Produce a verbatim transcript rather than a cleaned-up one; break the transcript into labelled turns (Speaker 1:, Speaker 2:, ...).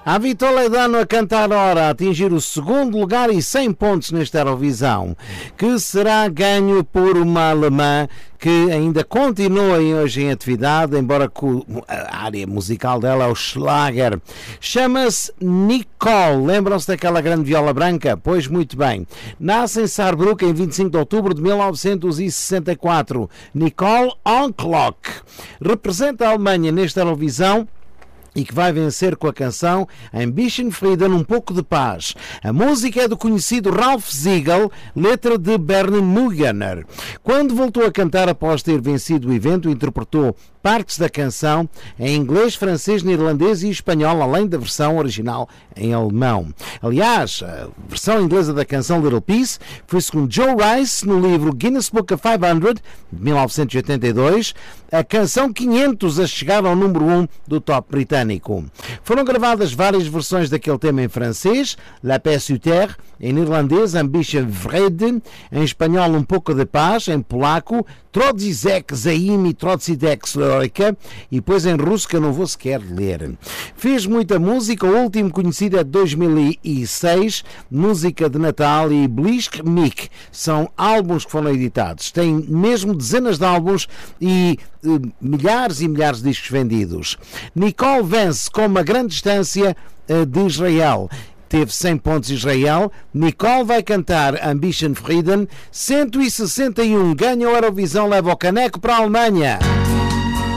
Speaker 1: Vitor Toledano a cantar ora, a atingir o segundo lugar e cem pontos nesta Eurovisão, que será ganho por uma alemã que ainda continua hoje em atividade, embora a área musical dela é o Schlager. Chama-se Nicole. Lembram-se daquela grande viola branca? Pois muito bem. Nasce em Saarbrücken em vinte e cinco de outubro de mil novecentos e sessenta e quatro. Nicole Onklock representa a Alemanha nesta Eurovisão e que vai vencer com a canção Ambition Frieden, um pouco de paz. A música é do conhecido Ralph Siegel, letra de Bernd Mugener. Quando voltou a cantar após ter vencido o evento, interpretou partes da canção em inglês, francês, neerlandês e espanhol, além da versão original em alemão. Aliás, a versão inglesa da canção Little Peace foi, segundo Joe Rice, no livro Guinness Book of quinhentos, de mil novecentos e oitenta e dois, a canção quinhentos a chegar ao número um do top britânico. Foram gravadas várias versões daquele tema em francês, La Paix sur Terre, em neerlandês, Ambition Vrede, em espanhol, Um Pouco de Paz, em polaco, Trodzizek Zaimi Trodzidek Slorica, e depois em russo, que eu não vou sequer ler. Fez muita música, o último conhecido é de dois mil e seis, Música de Natal e Blisk Mik, são álbuns que foram editados. Tem mesmo dezenas de álbuns e eh, milhares e milhares de discos vendidos. Nicole vence com uma grande distância eh, de Israel. Teve cem pontos Israel. Nicole vai cantar Ambition Frieden. cento e sessenta e um, ganha a Eurovisão, leva o caneco para a Alemanha.